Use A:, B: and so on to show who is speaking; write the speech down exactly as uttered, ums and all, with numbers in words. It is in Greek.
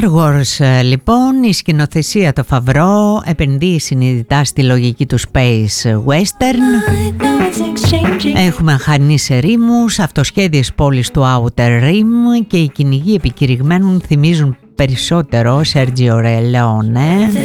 A: Star Wars, λοιπόν, η σκηνοθεσία το Φαβρό επενδύει συνειδητά στη λογική του Space Western. Έχουμε χανείς ερήμους, αυτοσχέδιες πόλεις του Outer Rim και οι κυνηγοί επικηρυγμένων θυμίζουν περισσότερο Sergio Leone.